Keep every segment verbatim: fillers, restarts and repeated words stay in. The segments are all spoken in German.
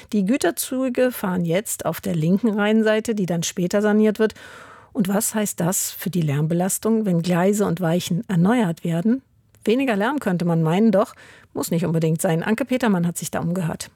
Die Güterzüge fahren jetzt auf der linken Rheinseite, die dann später saniert wird. Und was heißt das für die Lärmbelastung, wenn Gleise und Weichen erneuert werden? Weniger Lärm könnte man meinen, doch muss nicht unbedingt sein. Anke Petermann hat sich da umgehört.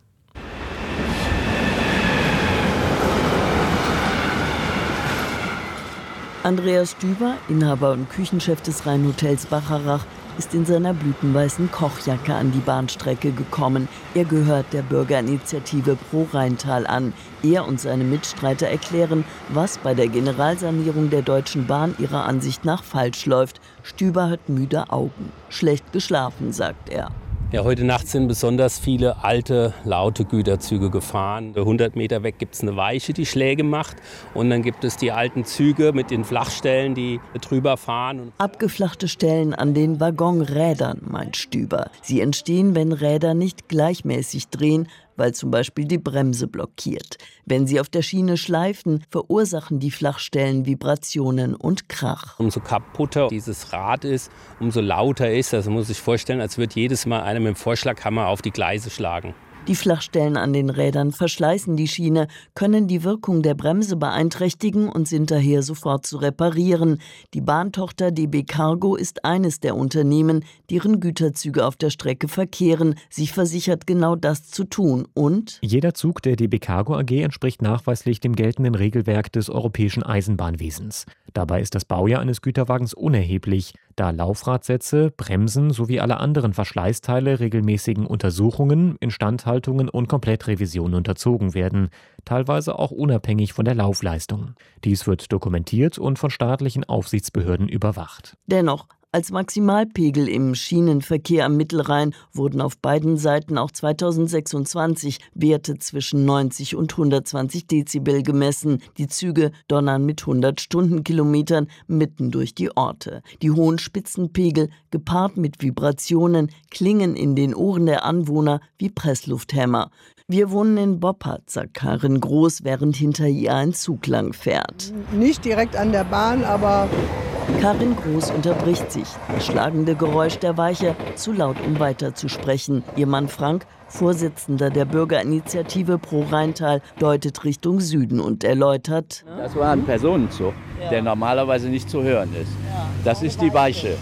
Andreas Stüber, Inhaber und Küchenchef des Rheinhotels Bacharach, ist in seiner blütenweißen Kochjacke an die Bahnstrecke gekommen. Er gehört der Bürgerinitiative Pro Rheintal an. Er und seine Mitstreiter erklären, was bei der Generalsanierung der Deutschen Bahn ihrer Ansicht nach falsch läuft. Stüber hat müde Augen. Schlecht geschlafen, sagt er. Ja, heute Nacht sind besonders viele alte, laute Güterzüge gefahren. hundert Meter weg gibt es eine Weiche, die Schläge macht. Und dann gibt es die alten Züge mit den Flachstellen, die drüber fahren. Abgeflachte Stellen an den Waggonrädern, meint Stüber. Sie entstehen, wenn Räder nicht gleichmäßig drehen, weil zum Beispiel die Bremse blockiert. Wenn sie auf der Schiene schleifen, verursachen die Flachstellen Vibrationen und Krach. Umso kaputter dieses Rad ist, umso lauter ist das. Man muss sich vorstellen, als würde jedes Mal einer mit dem Vorschlaghammer auf die Gleise schlagen. Die Flachstellen an den Rädern verschleißen die Schiene, können die Wirkung der Bremse beeinträchtigen und sind daher sofort zu reparieren. Die Bahntochter D B Cargo ist eines der Unternehmen, deren Güterzüge auf der Strecke verkehren. Sie versichert, genau das zu tun. Und jeder Zug der D B Cargo A G entspricht nachweislich dem geltenden Regelwerk des europäischen Eisenbahnwesens. Dabei ist das Baujahr eines Güterwagens unerheblich, da Laufradsätze, Bremsen sowie alle anderen Verschleißteile regelmäßigen Untersuchungen, Instandhaltungen und Komplettrevisionen unterzogen werden, teilweise auch unabhängig von der Laufleistung. Dies wird dokumentiert und von staatlichen Aufsichtsbehörden überwacht. Dennoch, als Maximalpegel im Schienenverkehr am Mittelrhein wurden auf beiden Seiten auch zweitausendsechsundzwanzig Werte zwischen neunzig und hundertzwanzig Dezibel gemessen. Die Züge donnern mit hundert Stundenkilometern mitten durch die Orte. Die hohen Spitzenpegel, gepaart mit Vibrationen, klingen in den Ohren der Anwohner wie Presslufthämmer. Wir wohnen in Boppard, sagt Karin Groß, während hinter ihr ein Zug lang fährt. Nicht direkt an der Bahn, aber... Karin Groß unterbricht sich. Das schlagende Geräusch der Weiche, zu laut, um weiterzusprechen. Ihr Mann Frank, Vorsitzender der Bürgerinitiative Pro Rheintal, deutet Richtung Süden und erläutert: Das war ein Personenzug, der normalerweise nicht zu hören ist. Das ist die Weiche.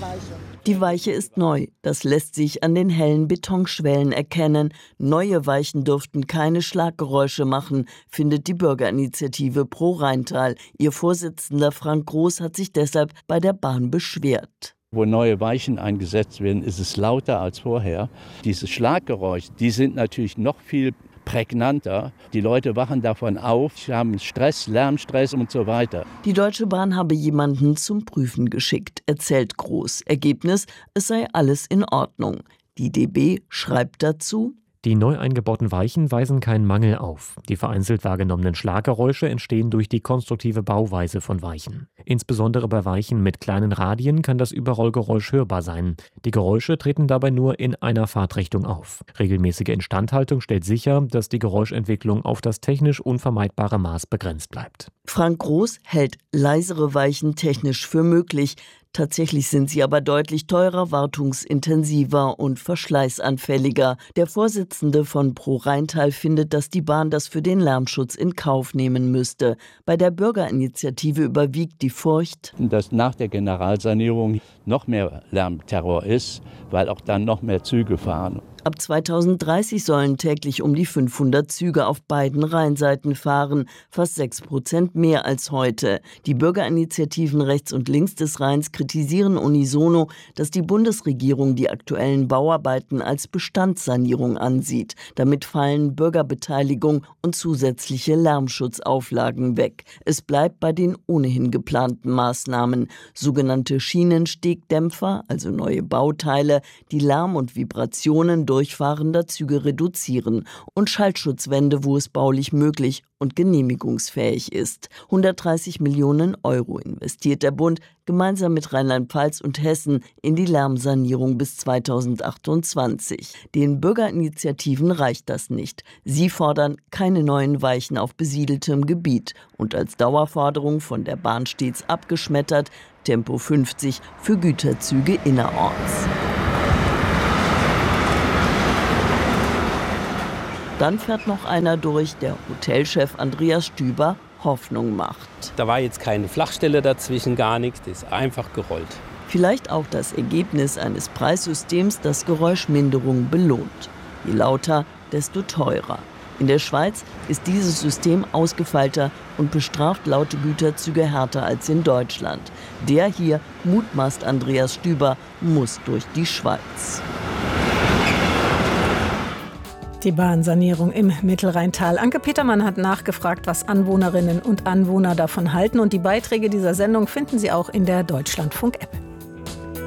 Die Weiche ist neu. Das lässt sich an den hellen Betonschwellen erkennen. Neue Weichen dürften keine Schlaggeräusche machen, findet die Bürgerinitiative Pro Rheintal. Ihr Vorsitzender Frank Groß hat sich deshalb bei der Bahn beschwert. Wo neue Weichen eingesetzt werden, ist es lauter als vorher. Diese Schlaggeräusche, die sind natürlich noch viel prägnanter. Die Leute wachen davon auf, haben Stress, Lärmstress und so weiter. Die Deutsche Bahn habe jemanden zum Prüfen geschickt, erzählt Groß. Ergebnis, es sei alles in Ordnung. Die D B schreibt dazu: Die neu eingebauten Weichen weisen keinen Mangel auf. Die vereinzelt wahrgenommenen Schlaggeräusche entstehen durch die konstruktive Bauweise von Weichen. Insbesondere bei Weichen mit kleinen Radien kann das Überrollgeräusch hörbar sein. Die Geräusche treten dabei nur in einer Fahrtrichtung auf. Regelmäßige Instandhaltung stellt sicher, dass die Geräuschentwicklung auf das technisch unvermeidbare Maß begrenzt bleibt. Frank Groß hält leisere Weichen technisch für möglich. Tatsächlich sind sie aber deutlich teurer, wartungsintensiver und verschleißanfälliger. Der Vorsitzende von Pro Rheintal findet, dass die Bahn das für den Lärmschutz in Kauf nehmen müsste. Bei der Bürgerinitiative überwiegt die Furcht, dass nach der Generalsanierung noch mehr Lärmterror ist, weil auch dann noch mehr Züge fahren. Ab zweitausenddreißig sollen täglich um die fünfhundert Züge auf beiden Rheinseiten fahren, fast sechs Prozent mehr als heute. Die Bürgerinitiativen rechts und links des Rheins kritisieren unisono, dass die Bundesregierung die aktuellen Bauarbeiten als Bestandssanierung ansieht. Damit fallen Bürgerbeteiligung und zusätzliche Lärmschutzauflagen weg. Es bleibt bei den ohnehin geplanten Maßnahmen. Sogenannte Schienenstegdämpfer, also neue Bauteile, die Lärm und Vibrationen durchfahrender Züge reduzieren, und Schallschutzwände, wo es baulich möglich und genehmigungsfähig ist. hundertdreißig Millionen Euro investiert der Bund gemeinsam mit Rheinland-Pfalz und Hessen in die Lärmsanierung bis zweitausendachtundzwanzig. Den Bürgerinitiativen reicht das nicht. Sie fordern keine neuen Weichen auf besiedeltem Gebiet und als Dauerforderung von der Bahn stets abgeschmettert: Tempo fünfzig für Güterzüge innerorts. Dann fährt noch einer durch, der Hotelchef Andreas Stüber Hoffnung macht. Da war jetzt keine Flachstelle dazwischen, gar nichts, das ist einfach gerollt. Vielleicht auch das Ergebnis eines Preissystems, das Geräuschminderung belohnt. Je lauter, desto teurer. In der Schweiz ist dieses System ausgefeilter und bestraft laute Güterzüge härter als in Deutschland. Der hier, mutmaßt Andreas Stüber, muss durch die Schweiz. Die Bahnsanierung im Mittelrheintal. Anke Petermann hat nachgefragt, was Anwohnerinnen und Anwohner davon halten. Und die Beiträge dieser Sendung finden Sie auch in der Deutschlandfunk-App.